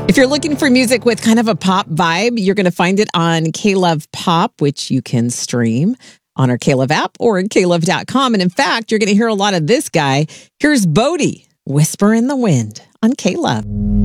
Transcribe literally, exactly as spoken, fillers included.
If you're looking for music with kind of a pop vibe, you're going to find it on K-Love Pop, which you can stream on our K-Love app or at K Love dot com. And in fact, you're going to hear a lot of this guy. Here's Bodie, Whisper in the Wind on K-Love.